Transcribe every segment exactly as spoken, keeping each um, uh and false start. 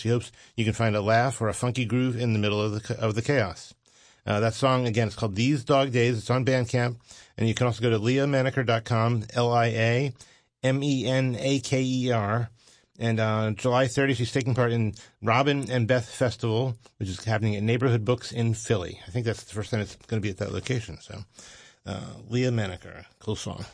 She hopes you can find a laugh or a funky groove in the middle of the of the chaos. Uh, that song, again, is called These Dog Days. It's on Bandcamp. And you can also go to leah menaker dot com, L I A M E N A K E R. And uh, July thirtieth, she's taking part in Robin and Beth Festival, which is happening at Neighborhood Books in Philly. I think that's the first time it's going to be at that location. So, uh, Leah Menaker, cool song.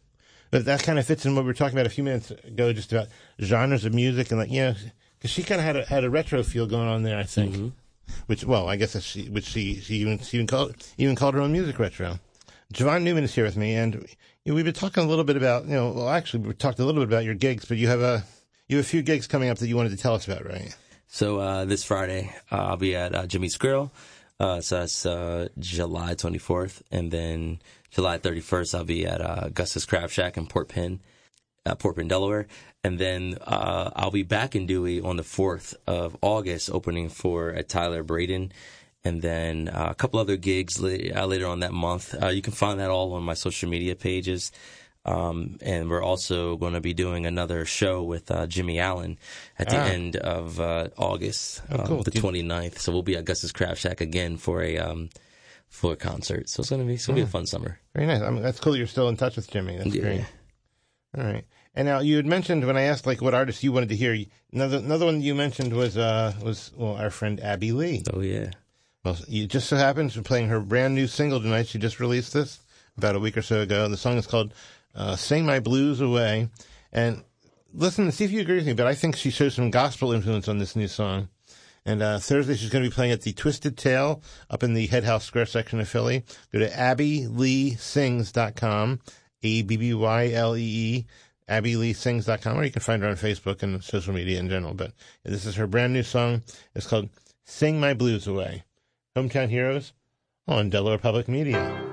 But that kind of fits in what we were talking about a few minutes ago, just about genres of music and like, you know, because she kind of had a, had a retro feel going on there, I think. Mm-hmm. Which, well, I guess that's she, which she, she even, she even called, even called her own music retro. Javon Newman is here with me, and you know, we've been talking a little bit about, you know, well, actually, we talked a little bit about your gigs, but you have a, you have a few gigs coming up that you wanted to tell us about, right? So, uh, this Friday, uh, I'll be at, uh, Jimmy's Grill. Uh, so that's, uh, July twenty-fourth. And then July thirty-first, I'll be at, uh, Gus's Crab Shack in Port Penn, uh, Port Penn, Delaware. And then, uh, I'll be back in Dewey on the fourth of August, opening for, at Tyler Braden. And then, uh, a couple other gigs later, uh, later on that month. Uh, you can find that all on my social media pages. Um, and we're also going to be doing another show with, uh, Jimmy Allen at the ah. end of, uh, August, oh, cool. um, the twenty-ninth. So we'll be at Gus's Crab Shack again for a, um, for a concert. So it's going to be, it's going to yeah. be a fun summer. Very nice. I mean, that's cool. You're still in touch with Jimmy. That's yeah. great. All right. And now you had mentioned when I asked like what artists you wanted to hear, another, another one you mentioned was, uh, was, well, our friend Abby Lee. Oh, yeah. Well, you just so happens we're playing her brand new single tonight. She just released this about a week or so ago. The song is called uh, Sing My Blues Away. And listen and see if you agree with me, but I think she shows some gospel influence on this new song. And uh, Thursday she's going to be playing at the Twisted Tail up in the Head House Square section of Philly. Go to abby lee sings dot com, A B B Y L E E, abby lee sings dot com, or you can find her on Facebook and social media in general. But this is her brand new song. It's called Sing My Blues Away. Hometown Heroes on Delaware Public Media.